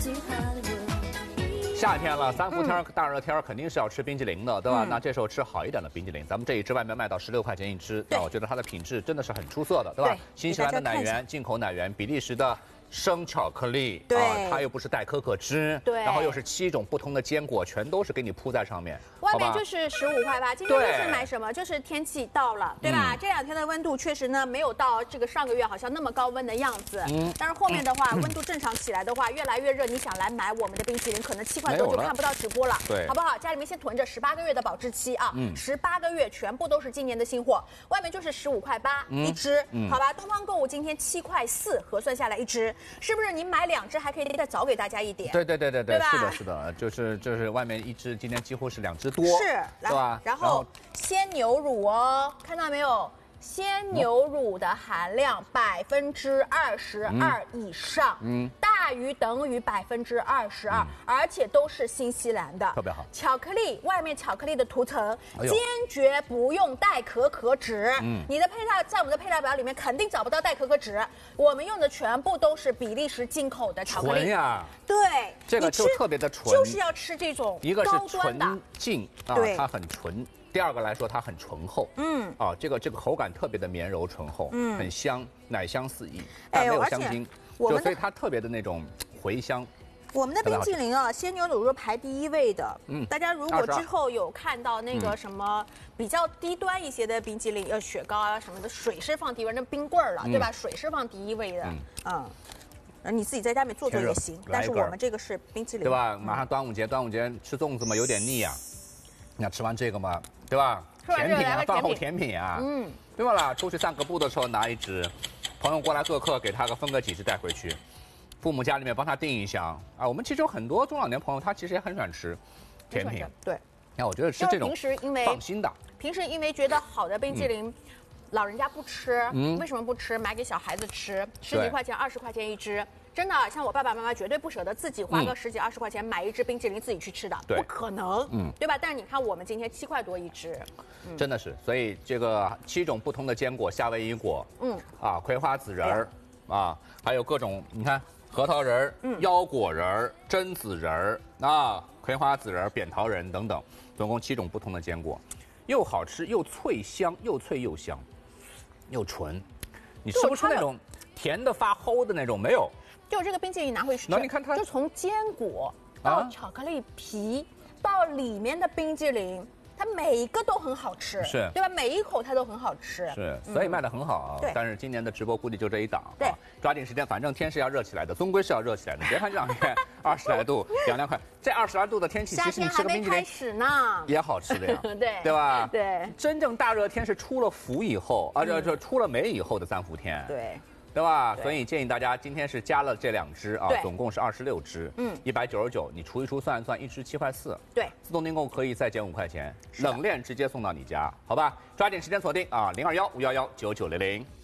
夏天了，三伏天、大热天肯定是要吃冰激凌的，对吧？那这时候吃好一点的冰激凌，咱们这一支外面卖到16块钱一支，那我觉得它的品质真的是很出色的，对吧？新西兰的奶源、进口奶源、比利时的生巧克力， 对， 它又不是带可可脂， 对， 然后又是7种不同的坚果，全都是给你铺在上面， 外面就是15块8，今天就是买什么？就是天气到了，对吧？这2天的温度确实呢没有到这个上个月好像那么高温的样子，但是后面的话温度正常起来的话，越来越热，你想来买我们的冰淇淋，可能7块多就看不到直播了， 对， 好不好？家里面先囤着18个月的保质期啊，18个月全部都是今年的新货，外面就是15块8一支，好吧？东方购物今天7块4，核算下来一支，是不是你买2支还可以再早给大家一点？ 对，是的，就是外面一支今天几乎是2支多， 是， 对吧？ 然后鲜牛乳哦，看到没有？鲜牛乳的含量22%以上，大于等于22%，而且都是新西兰的， 特别好。 巧克力外面巧克力的涂层，坚决不用代可可脂。你的配料在我们的配料表里面肯定找不到代可可脂，我们用的全部都是比利时进口的巧克力。 纯呀， 对， 这个就特别的纯， 就是要吃这种一个是纯净啊， 对， 它很纯。第二个来说，它很醇厚，这个口感特别的绵柔醇厚，很香，奶香四溢，但没有香精，所以它特别的那种回香。 我们的冰淇淋啊，鲜牛乳是排第1位的。大家如果之后有看到那个什么比较低端一些的冰淇淋，雪糕啊什么的，水是放第1位，那冰棍儿了，对吧？水是放第1位的，你自己在家里面做也行，但是我们这个是冰淇淋， 对吧？马上端午节吃粽子嘛，有点腻啊。你要吃完这个嘛，对吧？甜品啊，饭后甜品啊，对吧啦？出去散个步的时候拿一支，朋友过来做客，给他分个几支带回去，父母家里面帮他订一箱啊。我们其实有很多中老年朋友，他其实也很喜欢吃甜品， 对。 那我觉得吃这种平时因为放心的， 平时因为觉得好的冰淇淋。老人家不吃，为什么不吃？买给小孩子吃，10几块钱、20块钱一支，真的，像我爸爸妈妈绝对不舍得自己花个10几20块钱买一支冰淇淋自己去吃的，不可能，对吧？但是你看我们今天7块多一支， 真的是，所以这个7种不同的坚果，夏威夷果，葵花籽仁儿，还有各种，你看核桃仁儿、腰果仁儿、榛子仁儿葵花籽仁儿、扁桃仁等等，总共7种不同的坚果，又好吃又脆香，又脆又香。又纯，你吃不出那种甜的发齁的那种，没有。 就这个冰淇淋拿回去， 那你看它， 就从坚果到巧克力皮，到里面的冰淇淋，它每一个都很好吃， 是， 对吧？每一口它都很好吃， 是，所以卖得很好。但是今年的直播估计就这一档， 对， 抓紧时间，反正天是要热起来的，终归是要热起来的。别看这2天20来度，凉快，这20来度的天气，其实你吃个冰淇淋开始呢， 也好吃的呀， 对吧？ 对， 真正大热天是出了伏以后这出了梅以后的3伏天，对吧？所以建议大家今天是加了这2支总共是26支，199，你除一除算一算，一支7块4， 对， 自动订购可以再减5块钱，冷链直接送到你家，好吧？抓紧时间锁定021-511-9900。